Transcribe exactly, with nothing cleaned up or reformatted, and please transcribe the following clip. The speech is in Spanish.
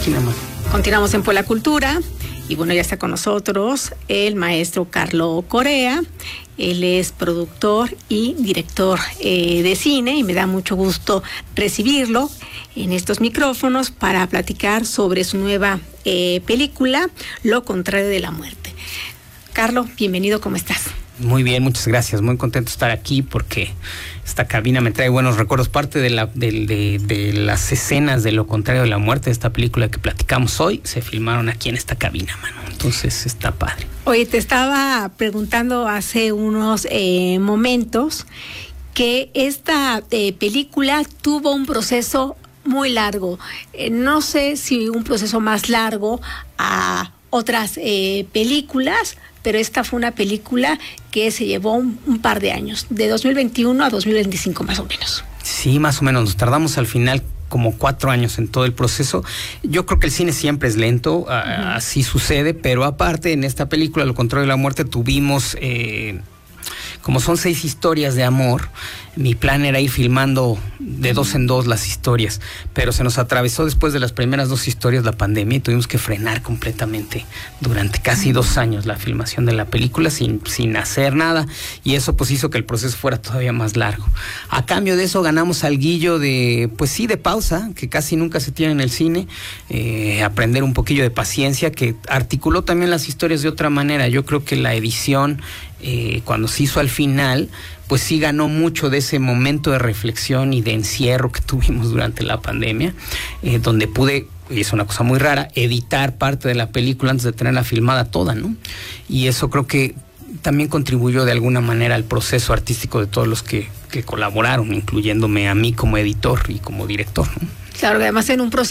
Continuamos. Continuamos en Pola Cultura. Y bueno, ya está con nosotros el maestro Carlo Corea. Él es productor y director eh, de cine y me da mucho gusto recibirlo en estos micrófonos para platicar sobre su nueva eh, película, Lo contrario de la muerte. Carlo, bienvenido, ¿cómo estás? Muy bien, muchas gracias. Muy contento de estar aquí porque esta cabina me trae buenos recuerdos. Parte de, la, de, de, de las escenas de Lo contrario de la muerte, de esta película que platicamos hoy, se filmaron aquí en esta cabina, mano. Entonces está padre. Oye, te estaba preguntando hace unos eh, momentos que esta eh, película tuvo un proceso muy largo. Eh, no sé si un proceso más largo a otras eh, películas, pero esta fue una película que se llevó un, un par de años, de dos mil veintiuno a dos mil veinticinco más o menos. Sí, más o menos. Nos tardamos al final como cuatro años en todo el proceso. Yo creo que el cine siempre es lento, uh-huh. a, así sucede, pero aparte en esta película, Lo contrario de la muerte, tuvimos... Eh, como son seis historias de amor, mi plan era ir filmando de dos en dos las historias, pero se nos atravesó después de las primeras dos historias la pandemia y tuvimos que frenar completamente durante casi dos años la filmación de la película sin, sin hacer nada, y eso pues hizo que el proceso fuera todavía más largo. A cambio de eso ganamos alguillo de, pues sí, de pausa, que casi nunca se tiene en el cine, eh, aprender un poquillo de paciencia, que articuló también las historias de otra manera. Yo creo que la edición, Eh, cuando se hizo al final, pues sí ganó mucho de ese momento de reflexión y de encierro que tuvimos durante la pandemia, eh, donde pude, y es una cosa muy rara, editar parte de la película antes de tenerla filmada toda, ¿no? Y eso creo que también contribuyó de alguna manera al proceso artístico de todos los que, que colaboraron, incluyéndome a mí como editor y como director, ¿no? Claro, además en un proceso